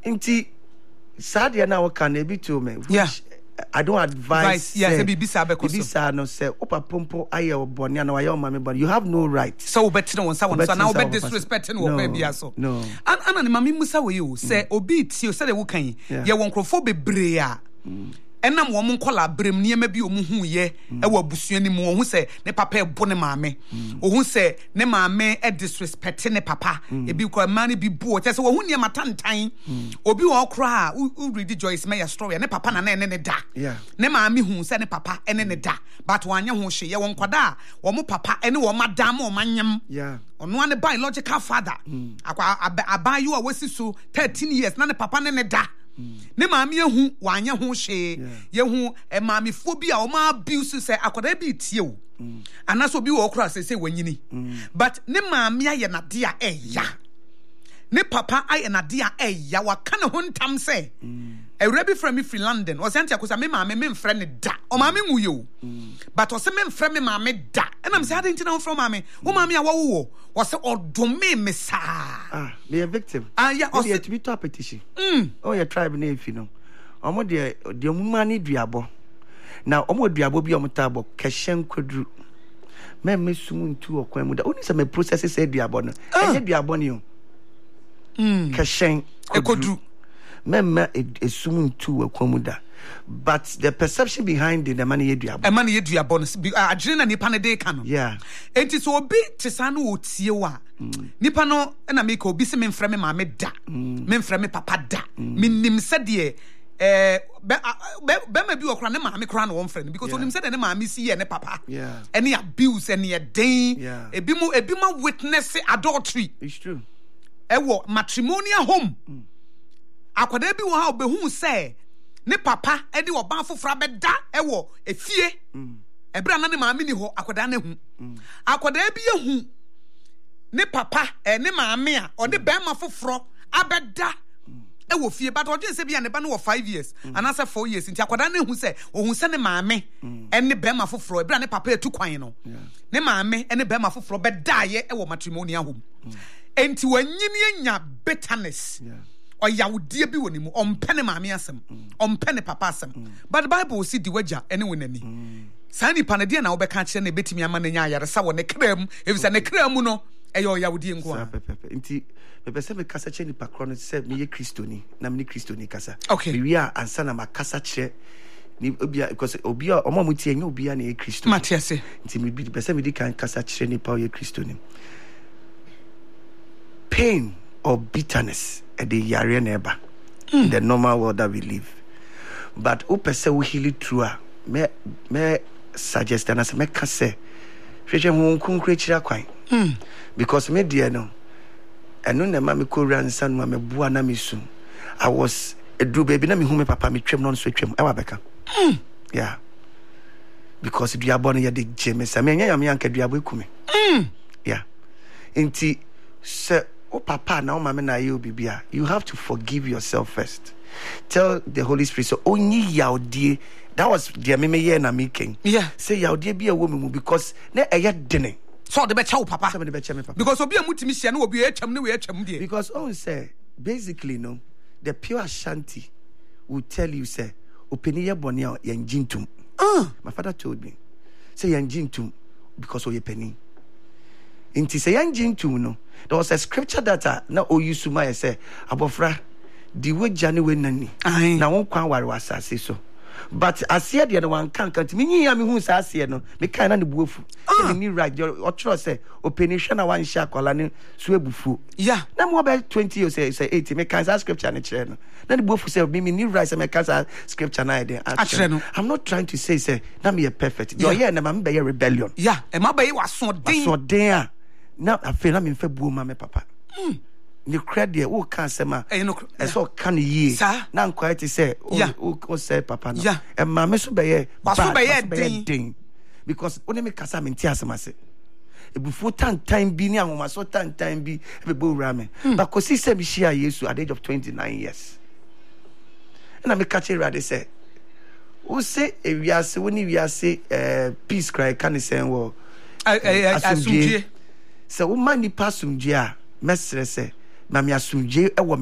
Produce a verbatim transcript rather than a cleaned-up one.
Inti Sadia now can be to me. Yeah. I don't advise. Yes, say, Bibisa Bibisa no say opa pompo ayo bonya no ayo mame but you have no right. So bet no one so now bet disrespecting wo baby aso. No. An an mame musa we you say obi ti o say de wo kan ye won krofo bebre a. Enam wo mon kola brem niema bi o mu hu ye e wa busua ni mu o hu se ne papa e bo ne maame o hu se ne maame e disrespect ne papa e bi ko man bi bu o te se wo hu niema tantan obi wo kra a u read Joyce Meyer story ne papa na na ne ne da ne maame hu se ne papa ene ne da but wanya ho hye ye won kwada wo mo papa ene wo madam o manyam yeah ono ane biological father akwa abayu a wasi so thirteen years na ne papa ne ne da ne maame ehu wanya ho hye ye hu e maame phobia o ma abuse say akoda bi tie o anaso bi wo kra say say wanyini but ne maame aye na de a eya ne papa aye na de a eya waka ne ho ntam say ewura bi from me free London o sente akosa me maame me mfre ne da o maame nguye o but o se me mfre me maame da and am say ade ntina from maame o maame a wo wo se odome me sa ah be a victim ah yeah o se to be to petition mm oh your tribe na efi no omo de de omuma ni duabo na omo duabo bi omo tabo kehyen kwadru me mesum ntu okwan mu da oni se me process say duabo no enye duabo ni o mm kehyen ekodru memma esum ntu okwan mu da but the perception behind the money you duabo e money you duabo no agire na nipa ne de ka no yeah enti so obi tesa no otie wa nipa no na make obi se me mfrɛ me maame da me mfrɛ me papa da me nim se de eh be be ma bi okra ne maame kra no won frɛ no because onim se de ne maame si ye ne papa yeah any abuse any den ebi mu ebi ma witness adultery it's true e wo matrimonial home akwada bi wo ha obehu se ne papa e de oban fofora beda e wo efie ebra na ne maame ni ho akwada na hu akwada bi ehu ne papa e ne maame a o de bema foforo abeda e wo fie but o je se bia ne ba no five years anasa four years nti akwada na hu se ohun se ne maame e ne bema foforo ebra ne papa etu kwan no ne maame e ne bema foforo beda ye e wo matrimonial home enti wanyini anya bitterness or yawudie bi woni mu ompene maame asem ompene papa asem but the Bible see the wager anyone nani sani panade na wo beka kire na betimi ama na nya ayare sa wo ne kram efisa ne kram no eyo yawudie nko a nti bepese me kasa che ni pakro no se me ye kristoni na me ni kristoni kasa okay we are ansa na makasa kire ni obia because obia omo mu tie nya obia na ye kristoni matiase nti me bi bepese me di kan kasa kire ni pa ye kristoni pain or bitterness at the yare neighbor mm. the normal world that we live but o pese we heal it through me me suggest and as me ka say hwehwe ho konkre kira kwan mm. because me dear no eno na ma me ko ransa no me bua na me su I was a do baby na me hu me papa me twem no so twem e wa beka mm. yeah because duabo no ye de jeme me anya yam yanka duabo ekume mm. yeah inti se oh papa now mama na you bibia you have to forgive yourself first tell the Holy Spirit so only yaudie that was the meme ye na making yeah say yaudie be a woman because na eya dene so the becha papa so the becha me papa because obi amutimi hia na obi etwam na we etwam die because on say basically no the pure Ashanti will tell you say openi ye bone a ye njintum uh my father told me say ye njintum because of ye penny inti say ye njintum no there was a scripture that uh, na oyusuma say abofra the way jani we nani na won kwan ware wasase so but asie de no wan kan kan me nyi me hu sa asie no me kan na ne buofu say me right o tro say openi hwe na wan sha kola ne so ebufu yeah na mo be twenty years say say eighty me kan sa scripture ne kire no na ne buofu say me me ni right say me kan sa scripture na ide no. I'm not trying to say say na me perfect your yeah na me be rebellion yeah e ma be waso den waso den a na afei na me mfa buo ma me papa mm ni credit wo kan sema e no e so kan ye na nkwai te say o o say papa no e ma me so be ye waso be ye den because oni me kasa me ntia asema se ebufu tantan bi ni ahoma so tantan bi e be wura me but kosi se bi shia Yesu at the age of twenty-nine years na me catch rade say o say e wiase woni wiase eh peace cry kan say wo asumdie se wo mani pasumdie a mesre se na me asumdie e wo